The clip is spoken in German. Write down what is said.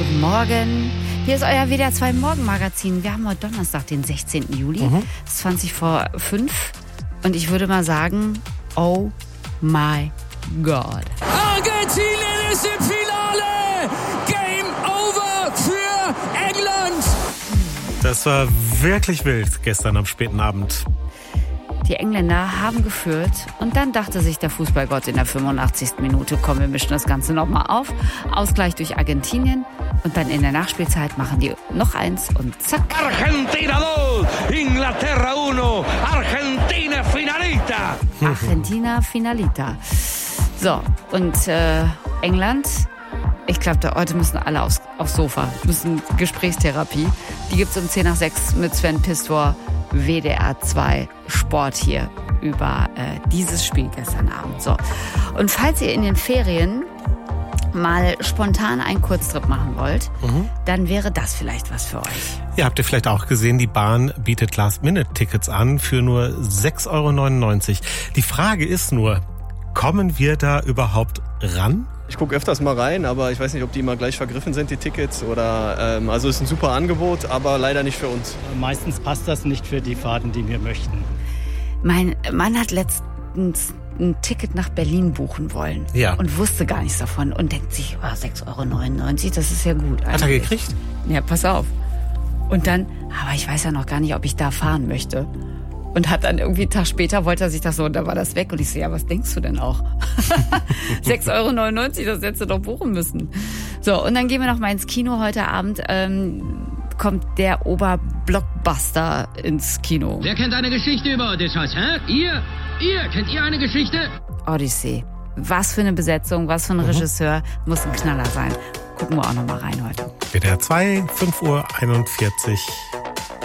Guten Morgen. Hier ist euer WDR 2 Morgenmagazin. Wir haben heute Donnerstag, den 16. Juli. Es ist 20 vor 5. Und ich würde mal sagen, oh my God. Argentinien ist im Finale! Game over für England! Das war wirklich wild gestern am späten Abend. Die Engländer haben geführt und dann dachte sich der Fußballgott in der 85. Minute, komm, wir mischen das Ganze nochmal auf. Ausgleich durch Argentinien und dann in der Nachspielzeit machen die noch eins und zack. Argentina 2, Inglaterra 1, Argentina finalita. Argentina finalita. So, und England, ich glaube, heute müssen alle aufs Sofa, müssen Gesprächstherapie. Die gibt's um 10 nach 6 mit Sven Pistor. WDR 2 Sport hier über dieses Spiel gestern Abend. So. Und falls ihr in den Ferien mal spontan einen Kurztrip machen wollt, dann wäre das vielleicht was für euch. Ja, habt ihr vielleicht auch gesehen, die Bahn bietet Last-Minute-Tickets an für nur 6,99 €. Die Frage ist nur, kommen wir da überhaupt ran? Ich gucke öfters mal rein, aber ich weiß nicht, ob die immer gleich vergriffen sind, die Tickets. Oder also ist ein super Angebot, aber leider nicht für uns. Meistens passt das nicht für die Fahrten, die wir möchten. Mein Mann hat letztens ein Ticket nach Berlin buchen wollen und wusste gar nichts davon und denkt sich, 6,99 €, das ist ja gut. Hat er gekriegt? Ja, pass auf. Und dann, aber ich weiß ja noch gar nicht, ob ich da fahren möchte. Und hat dann irgendwie einen Tag später, wollte er sich das so, und da war das weg. Und ich so, ja, was denkst du denn auch? 6,99 €, das hättest du doch buchen müssen. So, und dann gehen wir noch mal ins Kino. Heute Abend kommt der Oberblockbuster ins Kino. Wer kennt eine Geschichte über Odysseus, hä? Ihr? Kennt ihr eine Geschichte? Odyssey. Was für eine Besetzung, was für ein Regisseur. Muss ein Knaller sein. Gucken wir auch noch mal rein heute. WDR 2, 5:41 Uhr.